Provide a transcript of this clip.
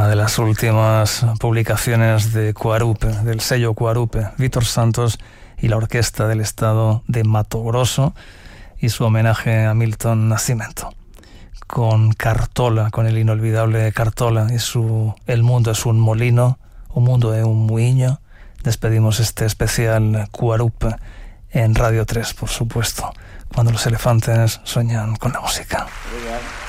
Una de las últimas publicaciones de Guarupe, del sello Guarupe, Víctor Santos y la Orquesta del Estado de Mato Grosso, y su homenaje a Milton Nascimento. Con Cartola, con el inolvidable Cartola y su El mundo es un molino, o mundo é un muiño, despedimos este especial Guarupe en Radio 3, por supuesto, cuando los elefantes sueñan con la música.